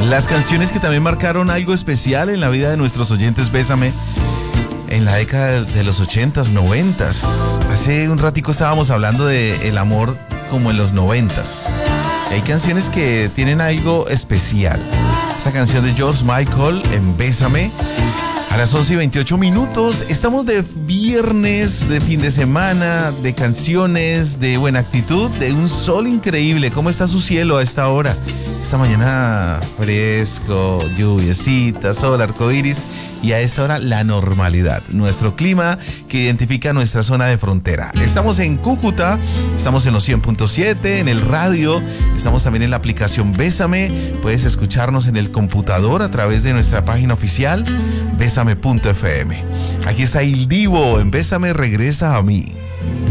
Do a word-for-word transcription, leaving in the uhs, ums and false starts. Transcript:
Las canciones que también marcaron algo especial en la vida de nuestros oyentes Bésame en la década de los ochentas, noventas. Hace un ratico estábamos hablando de el amor como en los noventas. Hay canciones que tienen algo especial. Esta canción de George Michael en Bésame. A las once y veintiocho minutos, estamos de viernes, de fin de semana, de canciones, de buena actitud, de un sol increíble. ¿Cómo está su cielo a esta hora? Esta mañana fresco, lluviecita, sol, arcoíris y a esta hora la normalidad. Nuestro clima que identifica nuestra zona de frontera. Estamos en Cúcuta, estamos en los cien punto siete, en el radio, estamos también en la aplicación Bésame. Puedes escucharnos en el computador a través de nuestra página oficial, bésame punto f m. Aquí está Il Divo en Bésame, regresa a mí.